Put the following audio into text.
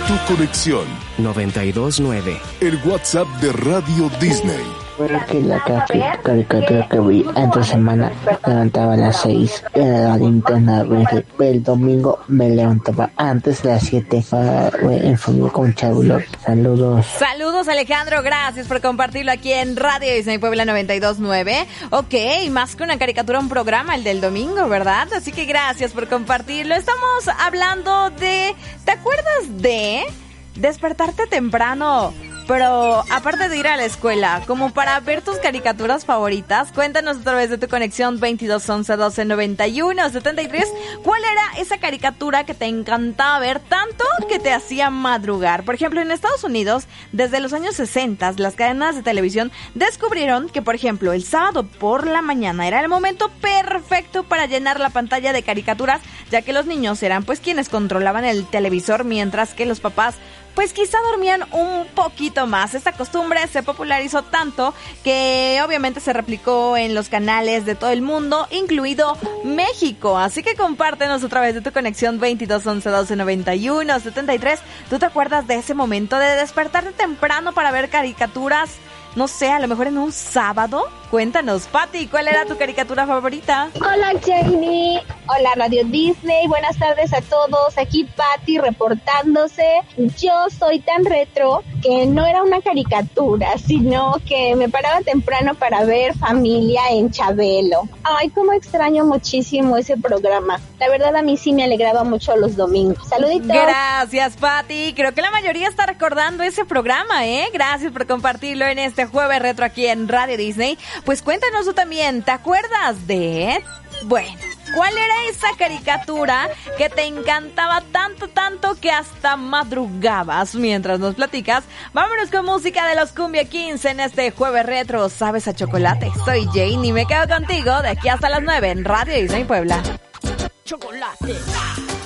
Tu conexión 92.9. El WhatsApp de Radio Disney. Recuerdo que la caricatura que vi entre semana me levantaba a las 6. Era la linterna verde. El domingo me levantaba antes de las 7 para informarme con Chabulot. Saludos. Saludos, Alejandro. Gracias por compartirlo aquí en Radio Disney Puebla 92.9. Ok, más que una caricatura, un programa, el del domingo, ¿verdad? Así que gracias por compartirlo. Estamos hablando de... ¿Te acuerdas de despertarte temprano? Pero aparte de ir a la escuela, como para ver tus caricaturas favoritas, cuéntanos a través de tu conexión 2211 12 91 73. ¿Cuál era esa caricatura que te encantaba ver tanto que te hacía madrugar? Por ejemplo, en Estados Unidos, desde los años 60, las cadenas de televisión descubrieron que, por ejemplo, el sábado por la mañana era el momento perfecto para llenar la pantalla de caricaturas, ya que los niños eran pues quienes controlaban el televisor, mientras que los papás pues quizá dormían un poquito más. Esta costumbre se popularizó tanto que obviamente se replicó en los canales de todo el mundo, incluido México. Así que compártenos a través de tu conexión 2211 12 91 73. ¿Tú te acuerdas de ese momento de despertarte temprano para ver caricaturas? No sé, a lo mejor en un sábado. Cuéntanos, Pati, ¿cuál era tu caricatura favorita? Hola, Jamie. Hola, Radio Disney. Buenas tardes a todos. Aquí Pati reportándose. Yo soy tan retro que no era una caricatura, sino que me paraba temprano para ver Familia en Chabelo. Ay, cómo extraño muchísimo ese programa. La verdad, a mí sí me alegraba mucho los domingos. Saluditos. Gracias, Pati. Creo que la mayoría está recordando ese programa, ¿eh? Gracias por compartirlo en este jueves retro aquí en Radio Disney. Pues cuéntanos tú también, ¿te acuerdas de...? Bueno, ¿cuál era esa caricatura que te encantaba tanto que hasta madrugabas? Mientras nos platicas, vámonos con música de los Cumbia Kings en este jueves retro. ¿Sabes a chocolate? Soy Jane y me quedo contigo de aquí hasta las 9 en Radio Disney Puebla. Chocolate.